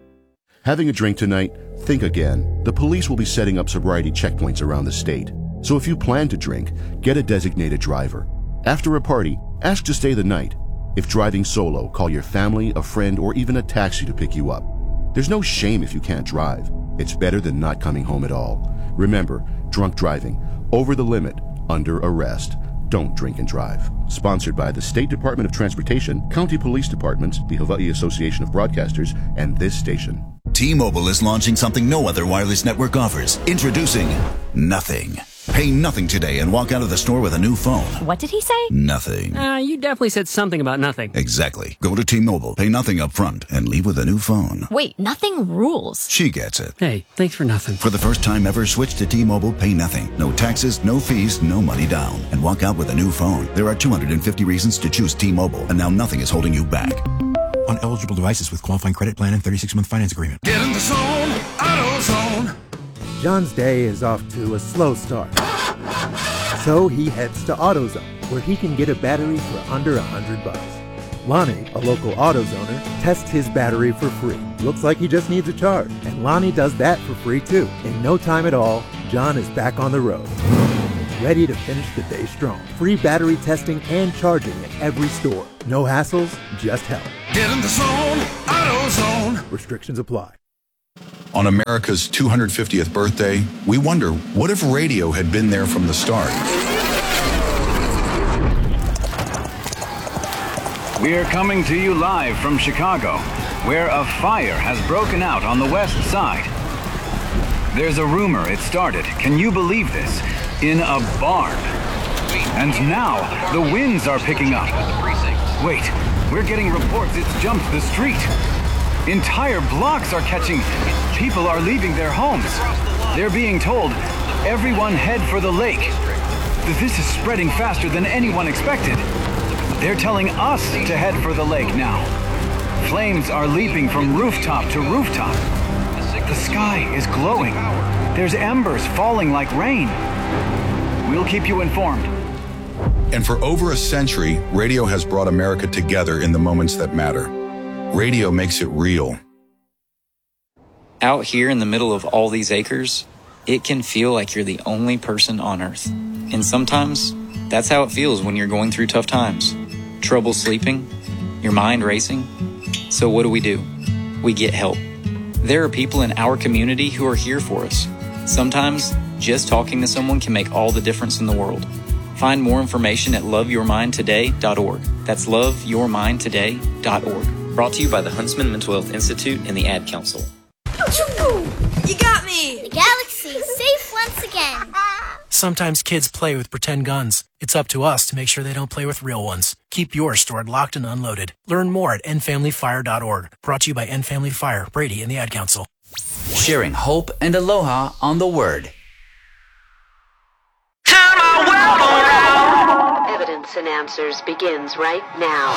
Having a drink tonight? Think again. The police will be setting up sobriety checkpoints around the state. So if you plan to drink, get a designated driver. After a party, ask to stay the night. If driving solo, call your family, a friend, or even a taxi to pick you up. There's no shame if you can't drive. It's better than not coming home at all. Remember, drunk driving, over the limit, under arrest. Don't drink and drive. Sponsored by the State Department of Transportation, County Police Departments, the Hawaii Association of Broadcasters, and this station. T-Mobile is launching something no other wireless network offers. Introducing Nothing. Pay nothing today and walk out of the store with a new phone. What did he say? Nothing. Uh, you definitely said something about nothing. Exactly. Go to T-Mobile, pay nothing up front, and leave with a new phone. Wait, nothing rules. She gets it. Hey, thanks for nothing. For the first time ever, switch to T-Mobile, pay nothing. No taxes, no fees, no money down. And walk out with a new phone. There are two hundred fifty reasons to choose T-Mobile, and now nothing is holding you back. On eligible devices with qualifying credit plan and thirty-six month finance agreement. Get in the zone, AutoZone. John's day is off to a slow start. So he heads to AutoZone, where he can get a battery for under a hundred bucks. Lonnie, a local AutoZoner, tests his battery for free. Looks like he just needs a charge, and Lonnie does that for free too. In no time at all, John is back on the road, ready to finish the day strong. Free battery testing and charging at every store. No hassles, just help. Get in the zone, AutoZone. Restrictions apply. On America's two hundred fiftieth birthday, we wonder, what if radio had been there from the start? We're coming to you live from Chicago, where a fire has broken out on the west side. There's a rumor it started, can you believe this, in a barn. And now, the winds are picking up. Wait, we're getting reports it's jumped the street. Entire blocks are catching. People are leaving their homes. They're being told, everyone head for the lake. This is spreading faster than anyone expected. They're telling us to head for the lake now. Flames are leaping from rooftop to rooftop. The sky is glowing. There's embers falling like rain. We'll keep you informed. And for over a century, radio has brought America together in the moments that matter. Radio makes it real. Out here in the middle of all these acres, it can feel like you're the only person on Earth. And sometimes, that's how it feels when you're going through tough times. Trouble sleeping, your mind racing. So what do we do? We get help. There are people in our community who are here for us. Sometimes, just talking to someone can make all the difference in the world. Find more information at love your mind today dot org. That's love your mind today dot org. Brought to you by the Huntsman Mental Health Institute and the Ad Council. You got me! The galaxy is safe once again. Sometimes kids play with pretend guns. It's up to us to make sure they don't play with real ones. Keep yours stored locked and unloaded. Learn more at end family fire dot org. Brought to you by End Family Fire, Brady, and the Ad Council. Sharing hope and aloha on the Word. Evidence and Answers begins right now.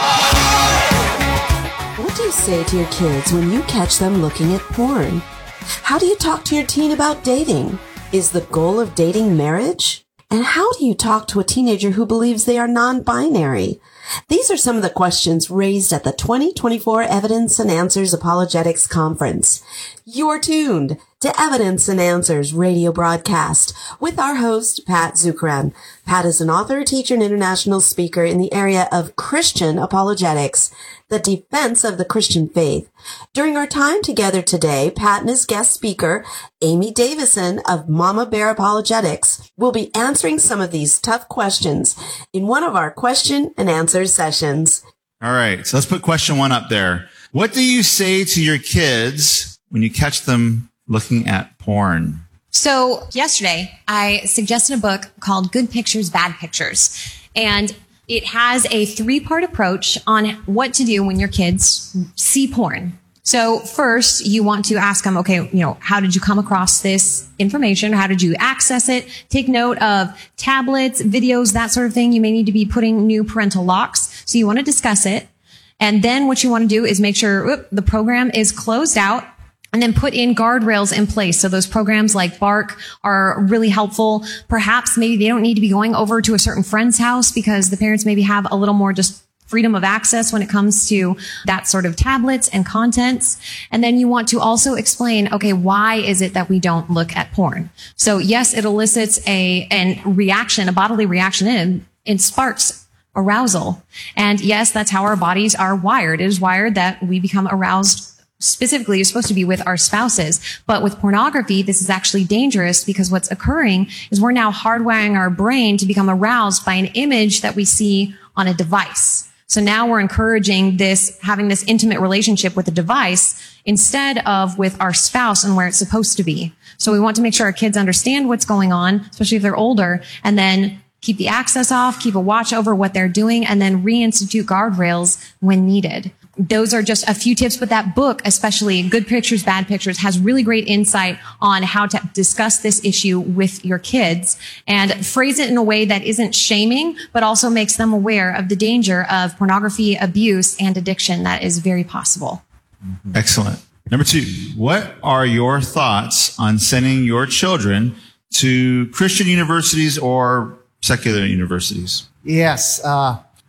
What do you say to your kids when you catch them looking at porn? How do you talk to your teen about dating? Is the goal of dating marriage? And how do you talk to a teenager who believes they are non-binary? These are some of the questions raised at the twenty twenty-four Evidence and Answers Apologetics Conference. You're tuned to Evidence and Answers radio broadcast with our host, Pat Zukeran. Pat is an author, teacher, and international speaker in the area of Christian apologetics, the defense of the Christian faith. During our time together today, Pat and his guest speaker, Amy Davison of Mama Bear Apologetics, will be answering some of these tough questions in one of our question and answer sessions. All right, so let's put question one up there. What do you say to your kids when you catch them looking at porn? So yesterday, I suggested a book called Good Pictures, Bad Pictures. And it has a three-part approach on what to do when your kids see porn. So first, you want to ask them, okay, you know, how did you come across this information? How did you access it? Take note of tablets, videos, that sort of thing. You may need to be putting new parental locks. So you want to discuss it. And then what you want to do is make sure whoop, the program is closed out. And then put in guardrails in place. So those programs like Bark are really helpful. Perhaps maybe they don't need to be going over to a certain friend's house because the parents maybe have a little more just freedom of access when it comes to that sort of tablets and contents. And then you want to also explain, okay, why is it that we don't look at porn? So yes, it elicits a, a reaction, a bodily reaction in, it sparks arousal. And yes, that's how our bodies are wired. It is wired that we become aroused. Specifically, you're supposed to be with our spouses. But with pornography, this is actually dangerous because what's occurring is we're now hardwiring our brain to become aroused by an image that we see on a device. So now we're encouraging this, having this intimate relationship with a device instead of with our spouse and where it's supposed to be. So we want to make sure our kids understand what's going on, especially if they're older, and then keep the access off, keep a watch over what they're doing, and then reinstitute guardrails when needed. Those are just a few tips, but that book, especially Good Pictures, Bad Pictures, has really great insight on how to discuss this issue with your kids and phrase it in a way that isn't shaming, but also makes them aware of the danger of pornography, abuse, and addiction that is very possible. Excellent. Number two, what are your thoughts on sending your children to Christian universities or secular universities? Yes, uh,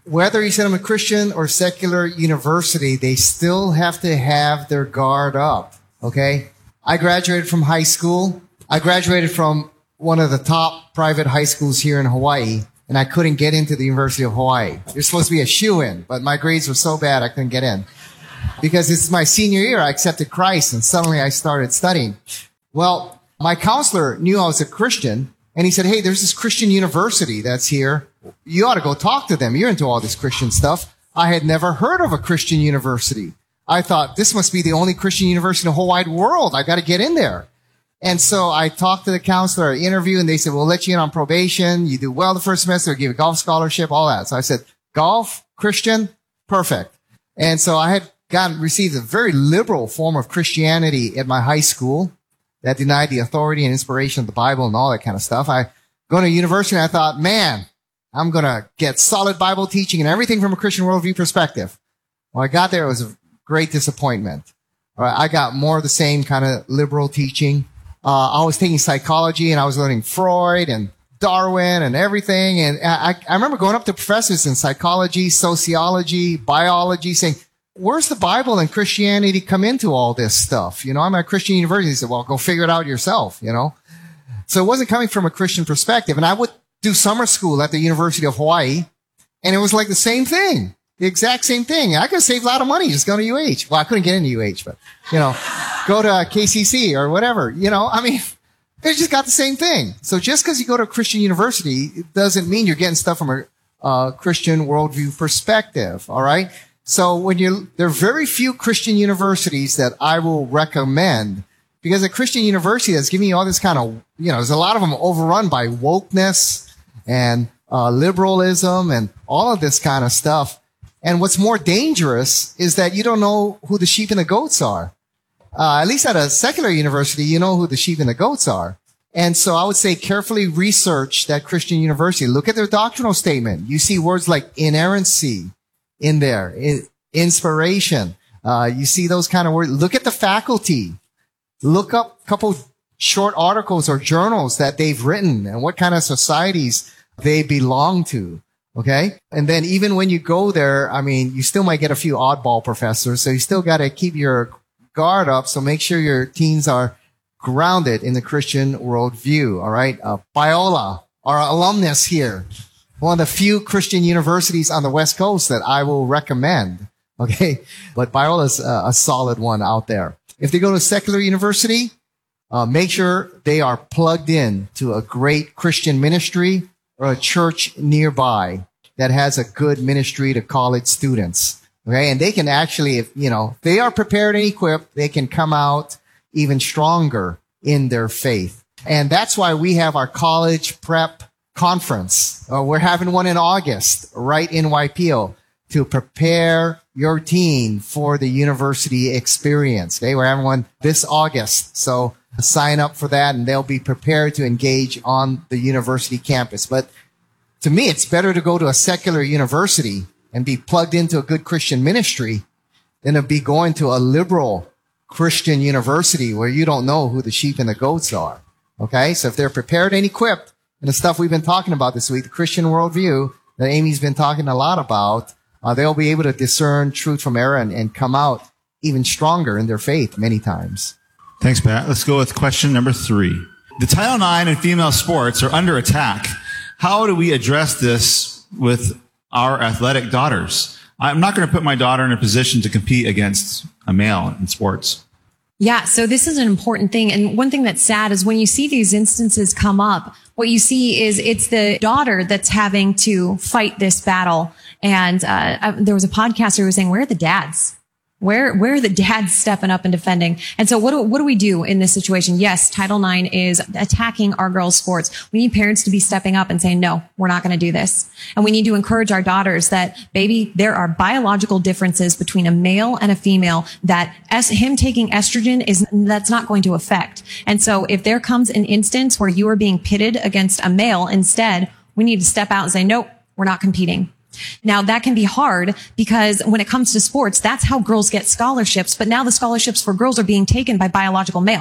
whether you send them a Christian or secular university, they still have to have their guard up, okay? I graduated from high school. I graduated from one of the top private high schools here in Hawaii, and I couldn't get into the University of Hawaii. You're supposed to be a shoo-in, but my grades were so bad I couldn't get in. Because it's my senior year, I accepted Christ, and suddenly I started studying. Well, my counselor knew I was a Christian, and he said, hey, there's this Christian university that's here. You ought to go talk to them. You're into all this Christian stuff. I had never heard of a Christian university. I thought, this must be the only Christian university in the whole wide world. I got to get in there. And so I talked to the counselor, I interviewed, and they said, we'll let you in on probation. You do well the first semester, we'll give you a golf scholarship, all that. So I said, golf, Christian, perfect. And so I had gotten, received a very liberal form of Christianity at my high school that denied the authority and inspiration of the Bible and all that kind of stuff. I go to university and I thought, man, I'm going to get solid Bible teaching and everything from a Christian worldview perspective. When I got there, it was a great disappointment. All right, I got more of the same kind of liberal teaching. Uh, I was taking psychology and I was learning Freud and Darwin and everything. And I, I remember going up to professors in psychology, sociology, biology saying, where's the Bible and Christianity come into all this stuff? You know, I'm at a Christian university. They said, well, go figure it out yourself, you know. So it wasn't coming from a Christian perspective. And I would do summer school at the University of Hawaii, and it was like the same thing, the exact same thing. I could save a lot of money just going to U H. Well, I couldn't get into U H, but, you know, go to K C C or whatever. You know, I mean, they just got the same thing. So just because you go to a Christian university, it doesn't mean you're getting stuff from a uh, Christian worldview perspective, all right? So when you, there are very few Christian universities that I will recommend, because a Christian university that's giving you all this kind of, you know, there's a lot of them overrun by wokeness and uh, liberalism and all of this kind of stuff. And what's more dangerous is that you don't know who the sheep and the goats are. Uh, at least at a secular university, you know who the sheep and the goats are. And so I would say carefully research that Christian university. Look at their doctrinal statement. You see words like inerrancy in there, in, inspiration. Uh, you see those kind of words. Look at the faculty. Look up a couple short articles or journals that they've written and what kind of societies they belong to. Okay. And then even when you go there, I mean, you still might get a few oddball professors. So you still got to keep your guard up. So make sure your teens are grounded in the Christian worldview. All right. Uh, Biola, our alumnus here, one of the few Christian universities on the West Coast that I will recommend. Okay. But Biola's a, a solid one out there. If they go to a secular university, uh, make sure they are plugged in to a great Christian ministry or a church nearby that has a good ministry to college students. Okay. And they can actually, if, you know, if they are prepared and equipped, they can come out even stronger in their faith. And that's why we have our college prep conference. Uh, we're having one in August, right in Waipio, to prepare your teen for the university experience. Okay, we're having one this August. So sign up for that and they'll be prepared to engage on the university campus. But to me, it's better to go to a secular university and be plugged into a good Christian ministry than to be going to a liberal Christian university where you don't know who the sheep and the goats are. Okay, so if they're prepared and equipped, and the stuff we've been talking about this week, the Christian worldview that Amy's been talking a lot about, uh, they'll be able to discern truth from error and, and come out even stronger in their faith many times. Thanks, Pat. Let's go with question number three. The Title nine and female sports are under attack. How do we address this with our athletic daughters? I'm not going to put my daughter in a position to compete against a male in sports. Yeah, so this is an important thing. And one thing that's sad is when you see these instances come up, what you see is it's the daughter that's having to fight this battle. And uh, there was a podcaster who was saying, where are the dads? Where, where are the dads stepping up and defending? And so what do, what do we do in this situation? Yes, Title nine is attacking our girls' sports. We need parents to be stepping up and saying, no, we're not going to do this. And we need to encourage our daughters that, baby, there are biological differences between a male and a female that es- him taking estrogen is, that's not going to affect. And so if there comes an instance where you are being pitted against a male instead, we need to step out and say, nope, we're not competing. Now, that can be hard because when it comes to sports, that's how girls get scholarships. But now the scholarships for girls are being taken by biological males.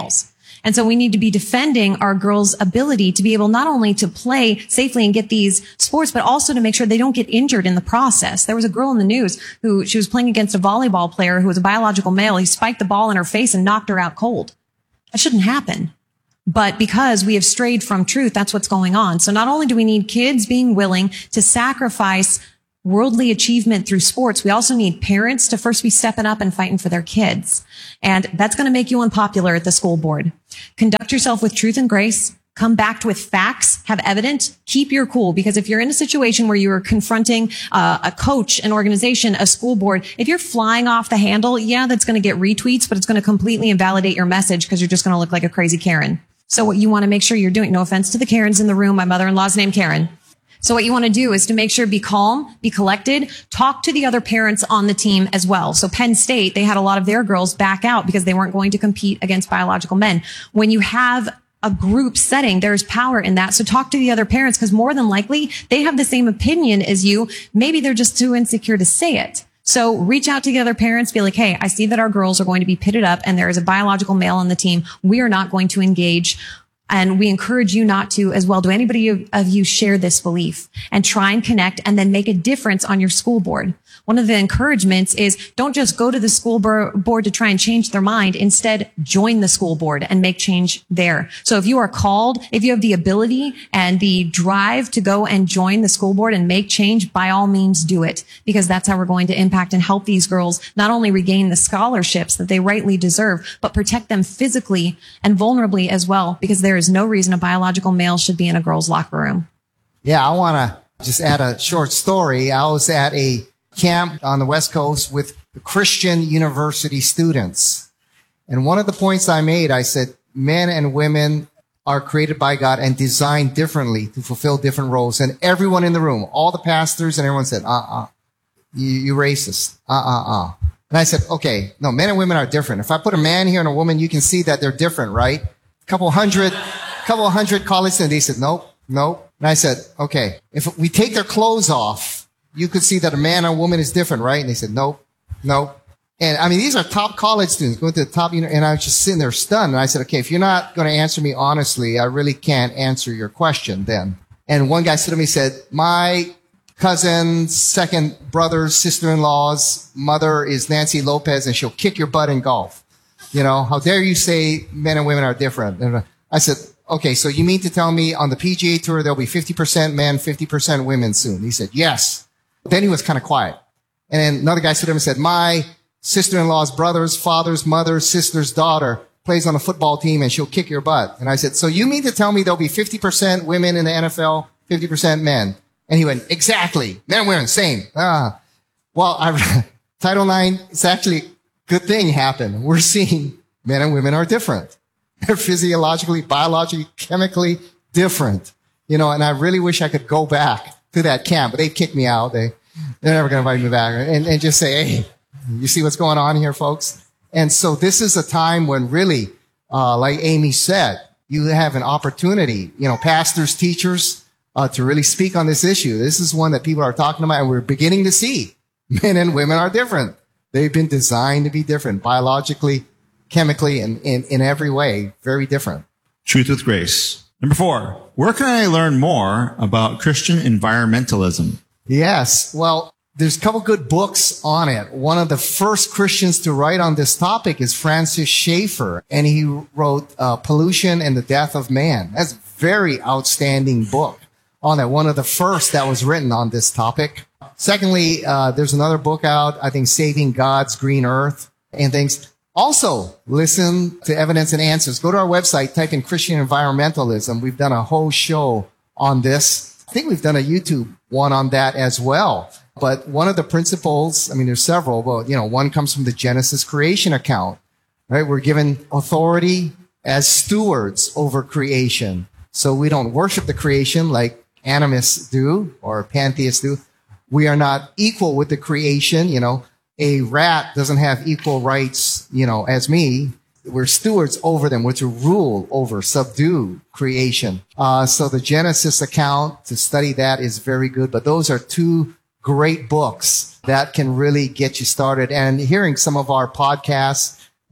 And so we need to be defending our girls' ability to be able not only to play safely and get these sports, but also to make sure they don't get injured in the process. There was a girl in the news who, she was playing against a volleyball player who was a biological male. He spiked the ball in her face and knocked her out cold. That shouldn't happen. But because we have strayed from truth, that's what's going on. So not only do we need kids being willing to sacrifice worldly achievement through sports, we also need parents to first be stepping up and fighting for their kids. And that's going to make you unpopular at the school board. Conduct yourself with truth and grace. Come back with facts, have evidence, keep your cool. Because if you're in a situation where you are confronting uh, a coach, an organization, a school board, if you're flying off the handle, yeah, that's going to get retweets, but it's going to completely invalidate your message because you're just going to look like a crazy Karen. So what you want to make sure you're doing, no offense to the Karens in the room, my mother-in-law's named Karen. So what you want to do is to make sure, be calm, be collected, talk to the other parents on the team as well. So Penn State, they had a lot of their girls back out because they weren't going to compete against biological men. When you have a group setting, there's power in that. So talk to the other parents because more than likely they have the same opinion as you. Maybe they're just too insecure to say it. So reach out to the other parents, be like, hey, I see that our girls are going to be pitted up and there is a biological male on the team. We are not going to engage. And we encourage you not to as well. Do anybody of you share this belief and try and connect and then make a difference on your school board? One of the encouragements is don't just go to the school board to try and change their mind. Instead, join the school board and make change there. So if you are called, if you have the ability and the drive to go and join the school board and make change, by all means do it, because that's how we're going to impact and help these girls not only regain the scholarships that they rightly deserve, but protect them physically and vulnerably as well, because there is no reason a biological male should be in a girl's locker room. Yeah, I want to just add a short story. I was at a camp on the West Coast with Christian university students. And one of the points I made, I said, men and women are created by God and designed differently to fulfill different roles. And everyone in the room, all the pastors and everyone said, uh-uh, you, you racist, uh-uh-uh. And I said, okay, no, men and women are different. If I put a man here and a woman, you can see that they're different, right? A couple hundred, couple hundred college students, they said, nope, nope. And I said, okay, if we take their clothes off, you could see that a man or a woman is different, right? And they said, nope, nope. And I mean, these are top college students going to the top, and I was just sitting there stunned. And I said, okay, if you're not going to answer me honestly, I really can't answer your question then. And one guy said to me, said, my cousin's second brother's sister-in-law's mother is Nancy Lopez and she'll kick your butt in golf. You know, how dare you say men and women are different? And I said, okay, so you mean to tell me on the P G A Tour there'll be fifty percent men, fifty percent women soon? He said, yes. Then he was kind of quiet. And then another guy stood up and said, my sister-in-law's brother's father's mother's sister's daughter plays on a football team and she'll kick your butt. And I said, so you mean to tell me there'll be fifty percent women in the N F L, fifty percent men? And he went, exactly. Men and women, same. Ah. Well, I, Title nine, it's actually a good thing happened. We're seeing men and women are different. They're physiologically, biologically, chemically different. You know, and I really wish I could go back to that camp, but they kicked me out. They, they're never going to invite me back and, and just say, hey, you see what's going on here, folks? And so this is a time when really, uh, like Amy said, you have an opportunity, you know, pastors, teachers, uh, to really speak on this issue. This is one that people are talking about and we're beginning to see. Men and women are different. They've been designed to be different, biologically, chemically, and in, in every way, very different. Truth with grace. Number four, where can I learn more about Christian environmentalism? Yes. Well, there's a couple good books on it. One of the first Christians to write on this topic is Francis Schaeffer, and he wrote uh, Pollution and the Death of Man. That's a very outstanding book on that. One of the first that was written on this topic. Secondly, uh, there's another book out, I think, Saving God's Green Earth and things. Also, listen to Evidence and Answers. Go to our website, type in Christian environmentalism. We've done a whole show on this. I think we've done a YouTube one on that as well. But one of the principles, I mean, there's several, but, you know, one comes from the Genesis creation account, right? We're given authority as stewards over creation. So we don't worship the creation like animists do or pantheists do. We are not equal with the creation, you know. A rat doesn't have equal rights, you know, as me. We're stewards over them. We're to rule over, subdue creation. Uh, so the Genesis account, to study that is very good. But those are two great books that can really get you started. And hearing some of our podcasts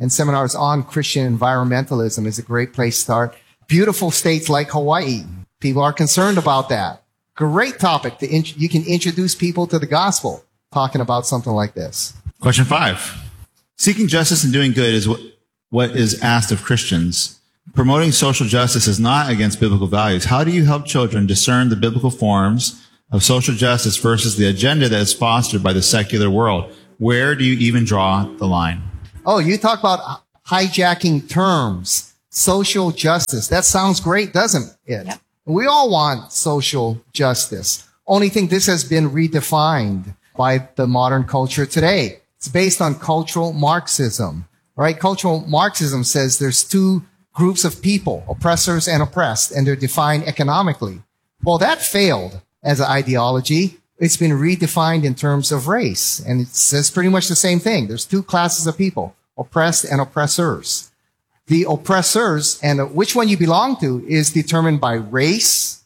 and seminars on Christian environmentalism is a great place to start. Beautiful states like Hawaii. People are concerned about that. Great topic to int- you can introduce people to the gospel talking about something like this. Question five. Seeking justice and doing good is what, what is asked of Christians. Promoting social justice is not against biblical values. How do you help children discern the biblical forms of social justice versus the agenda that is fostered by the secular world? Where do you even draw the line? Oh, you talk about hijacking terms. Social justice. That sounds great, doesn't it? Yep. We all want social justice. Only thing, this has been redefined by the modern culture today. It's based on cultural Marxism, right? Cultural Marxism says there's two groups of people, oppressors and oppressed, and they're defined economically. Well, that failed as an ideology. It's been redefined in terms of race, and it says pretty much the same thing. There's two classes of people, oppressed and oppressors. The oppressors and which one you belong to is determined by race,